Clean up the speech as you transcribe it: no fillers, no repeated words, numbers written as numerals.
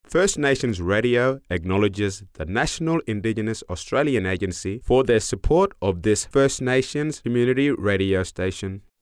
First Nations Radio acknowledges the National Indigenous Australian Agency for their support of this First Nations community radio station.